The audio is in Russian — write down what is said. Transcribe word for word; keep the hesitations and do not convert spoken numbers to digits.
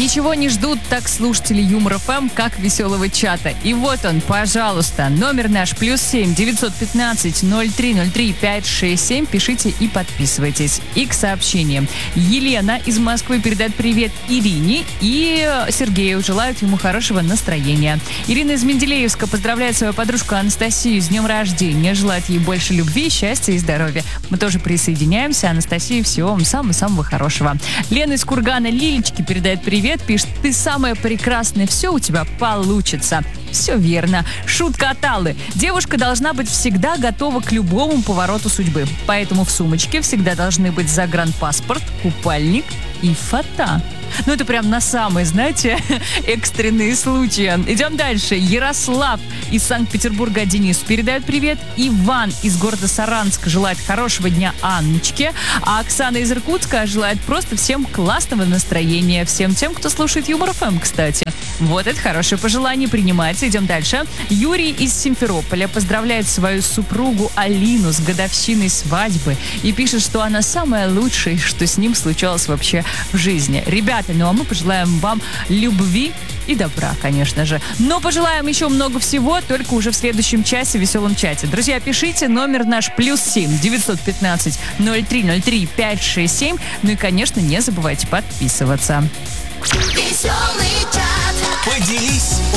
Ничего не ждут так слушатели Юмор ФМ, как веселого чата. И вот он, пожалуйста, номер наш плюс семь девятьсот пятнадцать ноль три ноль три пять шесть семь. Пишите и подписывайтесь. И к сообщениям. Елена из Москвы передает привет Ирине и Сергею. Желают ему хорошего настроения. Ирина из Менделеевска поздравляет свою подружку Анастасию с днем рождения. Желает ей больше любви, счастья и здоровья. Мы тоже присоединяемся. Анастасия, всего вам самого-самого хорошего. Лена из Кургана Лилечки передает привет. Пишет: ты самая прекрасная, все у тебя получится. Все верно. Шутка от Аллы. Девушка должна быть всегда готова к любому повороту судьбы. Поэтому в сумочке всегда должны быть загранпаспорт, купальник и фото. Ну, это прям на самые, знаете, экстренные случаи. Идем дальше. Ярослав из Санкт-Петербурга Денис передает привет. Иван из города Саранск желает хорошего дня Анночке. А Оксана из Иркутска желает просто всем классного настроения. Всем тем, кто слушает Юмор ФМ, кстати. Вот это хорошее пожелание принимается. Идем дальше. Юрий из Симферополя поздравляет свою супругу Алину с годовщиной свадьбы и пишет, что она самая лучшая, что с ним случалось вообще в жизни. Ребята, ну а мы пожелаем вам любви и добра, конечно же. Но пожелаем еще много всего, только уже в следующем часе в веселом чате. Друзья, пишите, номер наш плюс семь девятьсот пятнадцать ноль три ноль три пять шесть семь. Ну и, конечно, не забывайте подписываться. Веселый чат. Поделись